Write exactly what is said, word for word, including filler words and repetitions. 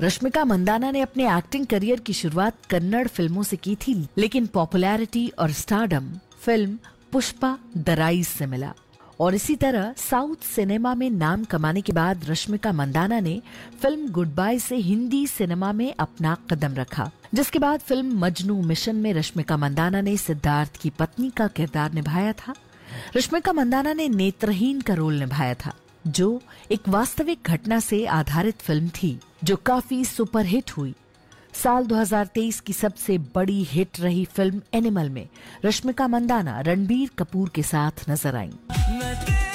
रश्मिका मंदाना ने अपने acting career की शुरुआत कन्नड़ फिल्मों से की थी, लेकिन पॉपुलैरिटी और stardom film Pushpa the rise से मिला। और इसी तरह साउथ सिनेमा में नाम कमाने के बाद रश्मिका मंदाना ने फिल्म गुड बाय से हिंदी सिनेमा में अपना कदम रखा, जिसके बाद फिल्म मजनू मिशन में रश्मिका मंदाना ने सिद्धार्थ की पत्नी का किरदार निभाया था। रश्मिका मंदाना ने नेत्रहीन का रोल निभाया था, जो एक वास्तविक घटना से आधारित फिल्म थी जो काफी सुपरहिट हुई। साल दो हज़ार तेईस की सबसे बड़ी हिट रही फिल्म एनिमल में रश्मिका मंदाना रणबीर कपूर के साथ नजर आईं।